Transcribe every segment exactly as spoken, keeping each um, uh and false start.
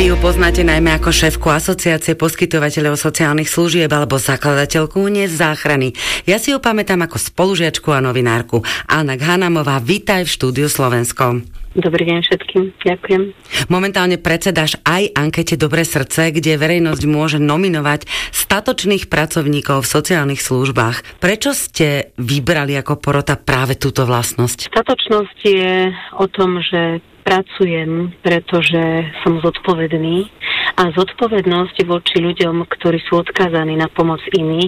Vy ju poznáte najmä ako šéfku Asociácie poskytovateľov sociálnych služieb alebo zakladateľku Unies záchrany. Ja si ju pamätám ako spolužiačku a novinárku. Anna Hanamová, vítaj v štúdiu Slovensko. Dobrý deň všetkým, ďakujem. Momentálne predsedáš aj ankete Dobré srdce, kde verejnosť môže nominovať statočných pracovníkov v sociálnych službách. Prečo ste vybrali ako porota práve túto vlastnosť? Statočnosť je o tom, že pracujem, pretože som zodpovedný a zodpovednosť voči ľuďom, ktorí sú odkázaní na pomoc iných,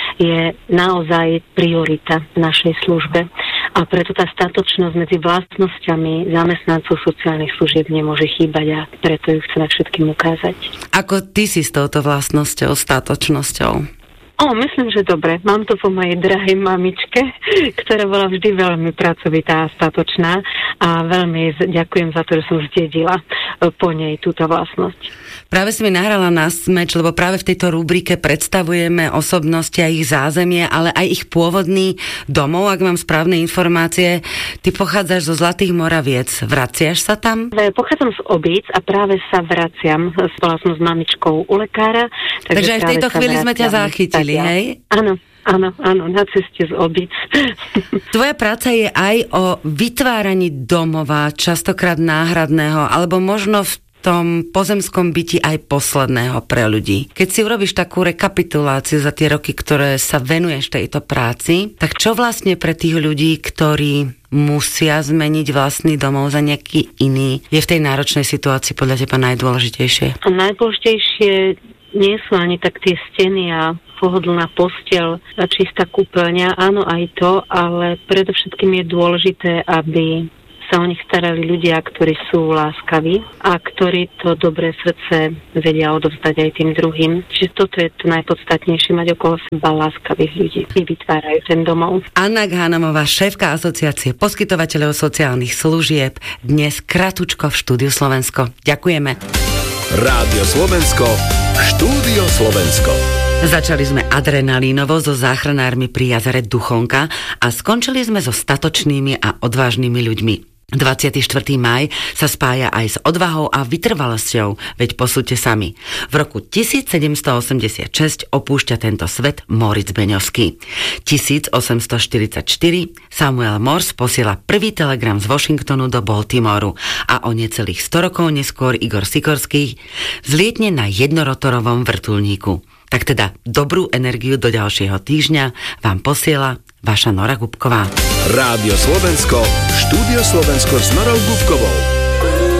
je naozaj priorita v našej službe. A preto tá statočnosť medzi vlastnosťami zamestnancov sociálnych služieb nemôže chýbať a preto ju chceme všetkým ukázať. Ako ty si s touto vlastnosťou, statočnosťou? O, myslím, že dobre. Mám to po mojej drahej mamičke, ktorá bola vždy veľmi pracovitá a statočná a veľmi ďakujem za to, že som zdedila po nej túto vlastnosť. Práve si mi nahrala na smeč, lebo práve v tejto rubrike predstavujeme osobnosti a ich zázemie, ale aj ich pôvodný domov, ak mám správne informácie. Ty pochádzaš zo Zlatých Moraviec. Vraciaš sa tam? Pochádzam z Obíc a práve sa vraciam. Bola som s mamičkou u lekára. Takže, takže aj v tejto chvíli sme ťa zachytili, hej? Áno. Áno, áno, na ceste z Obíc. Tvoja práca je aj o vytváraní domova, častokrát náhradného, alebo možno v tom pozemskom byti aj posledného pre ľudí. Keď si urobíš takú rekapituláciu za tie roky, ktoré sa venuješ tejto práci, tak čo vlastne pre tých ľudí, ktorí musia zmeniť vlastný domov za nejaký iný, je v tej náročnej situácii podľa teba najdôležitejšie? A najdôležitejšie nie sú ani tak tie steny a pohodlná posteľ, čistá kúpeľňa, áno aj to, ale predovšetkým je dôležité, aby sa o nich starali ľudia, ktorí sú láskaví a ktorí to dobré srdce vedia odovzdať aj tým druhým. Čiže toto je to najpodstatnejšie, mať okolo seba láskavých ľudí, ktorí vytvárajú ten domov. Anna Hanamová, šéfka Asociácie poskytovateľov sociálnych služieb, dnes kratučko v štúdiu Slovensko. Ďakujeme. Rádio Slovensko, štúdio Slovensko. Začali sme adrenalínovo so záchranármi pri jazere Duchonka a skončili sme so statočnými a odvážnymi ľuďmi. dvadsiateho štvrtého mája sa spája aj s odvahou a vytrvalosťou, veď posúďte sami. V roku tisícsedemstoosemdesiatšesť opúšťa tento svet Moritz Beňovský. tisícosemstoštyridsaťštyri Samuel Morse posiela prvý telegram z Washingtonu do Baltimoru a o necelých sto rokov neskôr Igor Sikorský vzlietne na jednorotorovom vrtuľníku. Tak teda dobrú energiu do ďalšieho týždňa vám posiela vaša Nora Gubková. Rádio Slovensko, štúdio Slovensko s Norou Gubkovou.